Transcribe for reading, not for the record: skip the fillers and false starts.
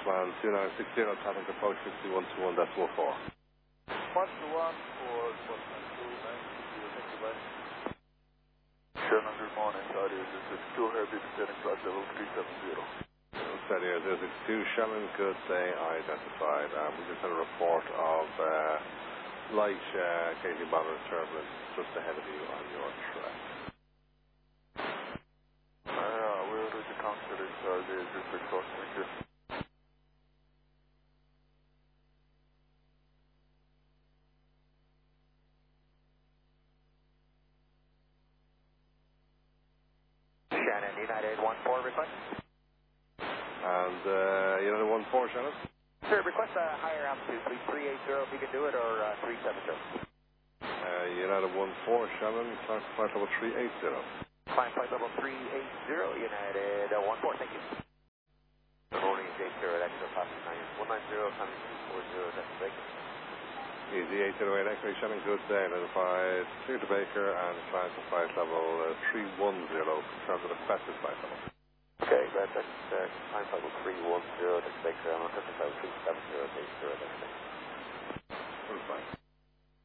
Coastman 2960, traffic approach 6121, that's 14. 121 for Coastman 2960, thank you, bye. Shannon, good morning, Audio 062, Herbie, descending flight level 370. Steady 062, Shannon, good day, identified. We just had a report of light occasionally moderate turbulence just ahead of you on your track. We're ready to consider this, the 064, thank you. Shannon, United 14 request. And United 14, Shannon? Sir, request a higher altitude, please. 380 if you can do it, or 370. United 14, Shannon, climb flight level 380. Climb flight level 380, United 14, thank you. Good morning, J0 at extra passing 190, climbing 240, that's Baker. Easy 808 X-ray, Shannon, good day, identified, clear to Baker, and climb to flight level 310, confirmed to the requested flight level. Okay, that's climb flight level 310, that's Baker, I'm on 55 370, that's Baker. Fine.